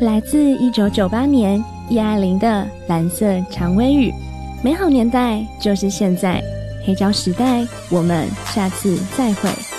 来自1998年叶爱玲的《蓝色蔷薇雨》。美好年代就是现在，黑胶时代，我们下次再会。